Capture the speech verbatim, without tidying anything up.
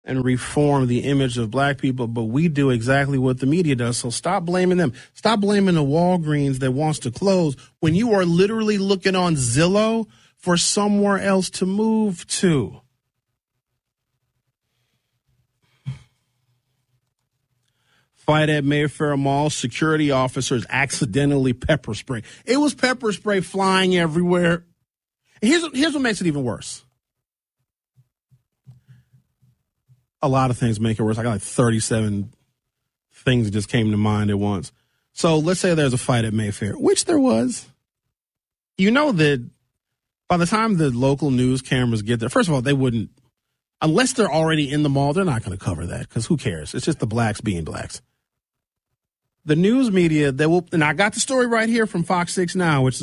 and reform the image of black people, but we do exactly what the media does. So stop blaming them. Stop blaming the Walgreens that wants to close when you are literally looking on Zillow for somewhere else to move to. Fight at Mayfair Mall, security officers accidentally pepper spray. It was pepper spray flying everywhere. Here's, here's what makes it even worse. A lot of things make it worse. I got like thirty-seven things that just came to mind at once. So let's say there's a fight at Mayfair, which there was. You know that by the time the local news cameras get there, first of all, they wouldn't, unless they're already in the mall, they're not going to cover that because who cares? It's just the blacks being blacks. The news media, they will, and I got the story right here from Fox six Now, which is